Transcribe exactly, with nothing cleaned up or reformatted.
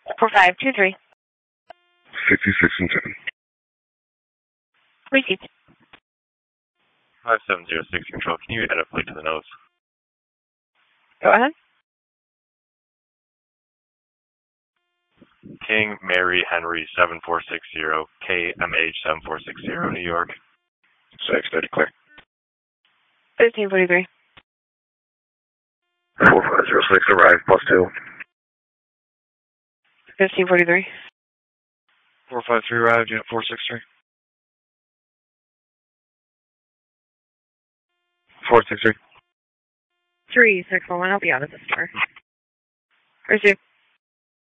four five two three. sixty-six and ten. Received. five seven zero six control, can you add a plate to the nose? Go ahead. King Mary Henry seven four six zero, K M H seven four six zero, New York. six thirty clear. fifteen forty-three. four five zero six arrive, plus two. fifteen forty-three. four five three arrived, unit four six three. four six three. three six one one, I'll be out of the store. Receive.